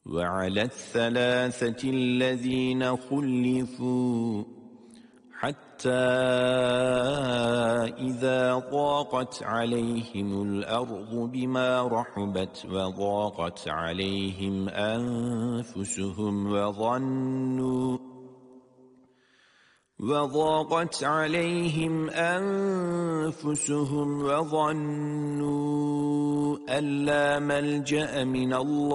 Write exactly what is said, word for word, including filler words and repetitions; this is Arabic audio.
وعلى الثلاثة الذين خلفوا حتى إذا ضاقت عليهم الأرض بما رحبت وضاقت عليهم أنفسهم وظنوا وضاقت عليهم أنفسهم وظنوا أن لا ملجأ من الله